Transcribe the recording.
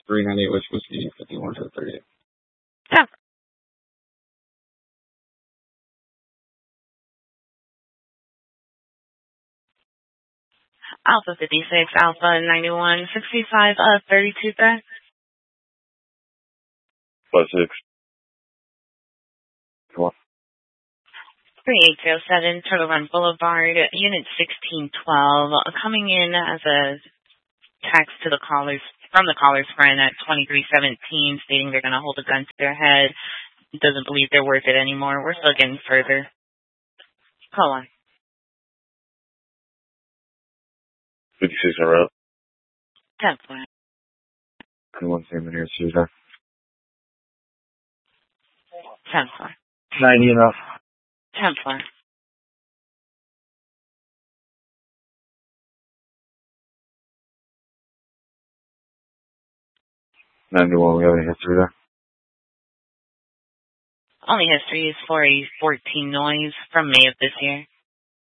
398 West Whiskey, 51 to 38. Yeah. Alpha 56, Alpha 91, 65, 32 there. +6. Come on. 3807, Turtle Run Boulevard, Unit 1612, coming in as a text to the callers, from the caller's friend at 2317, stating they're going to hold a gun to their head. Doesn't believe they're worth it anymore. We're still getting further. Call on. 56 en route. 10-4. 21 same in here, Susan. 10-4. 90 enough. 10-4. 91, we have any history there? Only history is for a 14 noise from May of this year.